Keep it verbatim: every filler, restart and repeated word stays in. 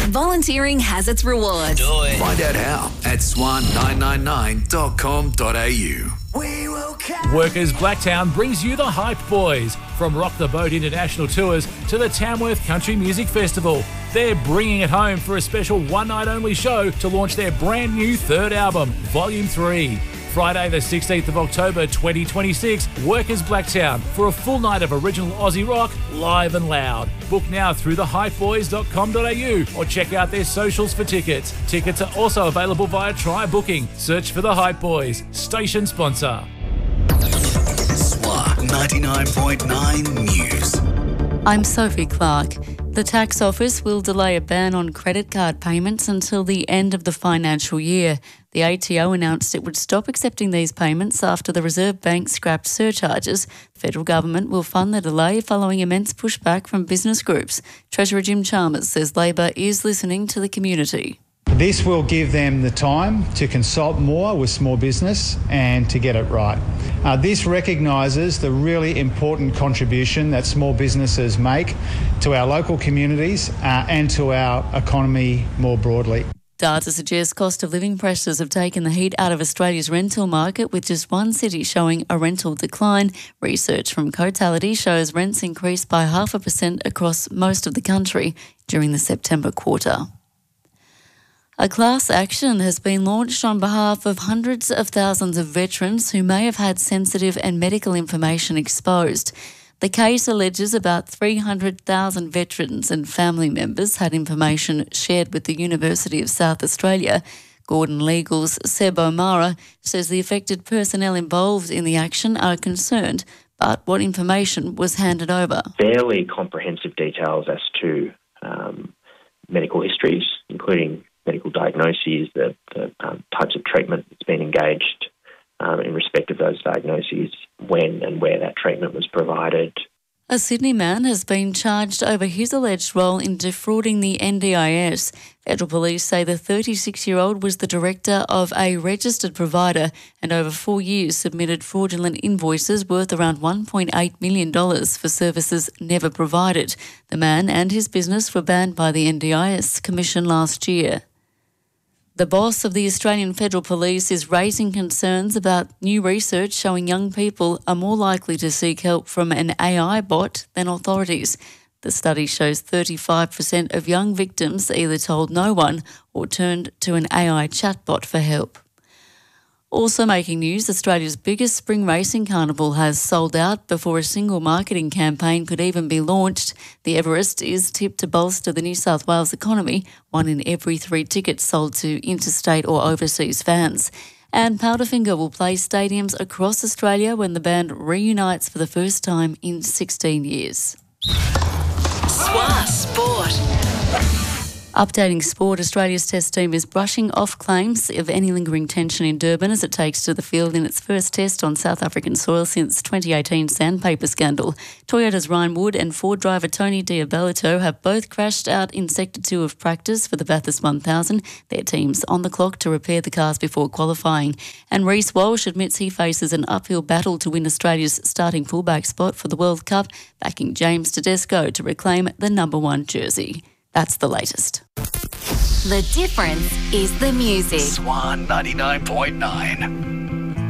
Volunteering has its rewards. Do it. Find out how at swan nine nine nine dot com dot a u. We will catch. Workers Blacktown brings you the Hype Boys. From Rock the Boat International Tours to the Tamworth Country Music Festival. They're bringing it home for a special one-night-only show to launch their brand new third album, Volume three. Friday the sixteenth of October twenty twenty-six, Workers Blacktown for a full night of original Aussie rock, live and loud. Book now through the hype boys dot com dot a u or check out their socials for tickets. Tickets are also available via Try Booking. Search for the Hype Boys, station sponsor. Swan ninety-nine point nine News. I'm Sophie Clark. The tax office will delay a ban on credit card payments until the end of the financial year. The A T O announced it would stop accepting these payments after the Reserve Bank scrapped surcharges. The federal government will fund the delay following immense pushback from business groups. Treasurer Jim Chalmers says Labor is listening to the community. This will give them the time to consult more with small business and to get it right. Uh, this recognises the really important contribution that small businesses make to our local communities uh, and to our economy more broadly. Data suggests cost of living pressures have taken the heat out of Australia's rental market, with just one city showing a rental decline. Research from Cotality shows rents increased by half a percent across most of the country during the September quarter. A class action has been launched on behalf of hundreds of thousands of veterans who may have had sensitive and medical information exposed. The case alleges about three hundred thousand veterans and family members had information shared with the University of South Australia. Gordon Legal's Seb O'Mara says the affected personnel involved in the action are concerned, but what information was handed over? Fairly comprehensive details as to um, medical histories, including medical diagnoses, the, the um, types of treatment that's been engaged um, in respect of those diagnoses, when and where that treatment was provided. A Sydney man has been charged over his alleged role in defrauding the N D I S. Federal Police say the thirty-six-year-old was the director of a registered provider and over four years submitted fraudulent invoices worth around one point eight million dollars for services never provided. The man and his business were banned by the N D I S Commission last year. The boss of the Australian Federal Police is raising concerns about new research showing young people are more likely to seek help from an A I bot than authorities. The study shows thirty-five percent of young victims either told no one or turned to an A I chatbot for help. Also making news, Australia's biggest spring racing carnival has sold out before a single marketing campaign could even be launched. The Everest is tipped to bolster the New South Wales economy, one in every three tickets sold to interstate or overseas fans. And Powderfinger will play stadiums across Australia when the band reunites for the first time in sixteen years. Swa Sport. Updating sport, Australia's test team is brushing off claims of any lingering tension in Durban as it takes to the field in its first test on South African soil since twenty eighteen sandpaper scandal. Toyota's Ryan Wood and Ford driver Tony Diabellito have both crashed out in Sector two of practice for the Bathurst one thousand. Their team's on the clock to repair the cars before qualifying. And Reece Walsh admits he faces an uphill battle to win Australia's starting fullback spot for the World Cup, backing James Tedesco to reclaim the number one jersey. That's the latest. The difference is the music. Swan ninety-nine point nine.